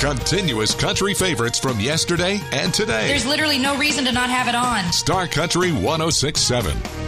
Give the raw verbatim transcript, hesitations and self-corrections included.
Continuous country favorites from yesterday and today. There's literally no reason to not have it on. Star Country one oh six point seven.